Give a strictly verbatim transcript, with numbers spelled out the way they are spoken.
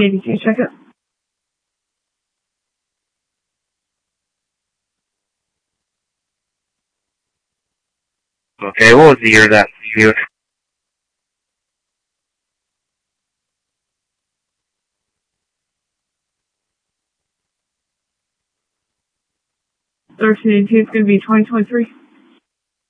eighty-two, check it. Okay, what was the year of that unit? thirteen eighty-two, it's going to be twenty twenty-three.